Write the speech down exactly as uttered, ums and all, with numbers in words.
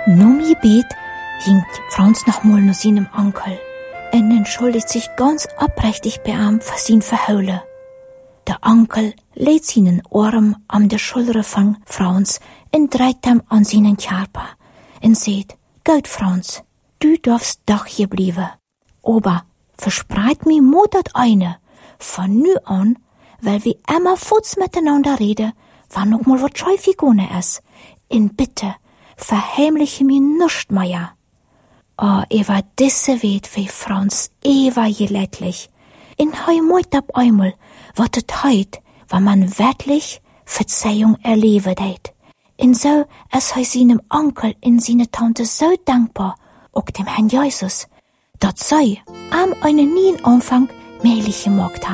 Nom Gebet ging Franz nochmal nach seinem Onkel und entschuldigt sich ganz aufrichtig bei ihm für sein Verheulen. Der Onkel legt seinen Arm an der Schulter von Franz und dreht ihm an seinen Körper und sagt, gut Franz, du darfst doch hier bleiben. Aber verspreit mir Mutter eine, von nu an, weil wir immer futz miteinander reden, wann noch mal was scheu gegangen ist. Und bitte, verheimliche mir nischt mehr. Oh, Eva, disse weht wie Franz, Eva gelättlich. In heu moit ab einmal, wat het heut, wann man wirklich Verzeihung erleben deit. Und so ist heu seinem Onkel und seine Tante so dankbar, auch dem Herrn Jesus, dat sei am einen neuen Anfang möglich gemacht haben.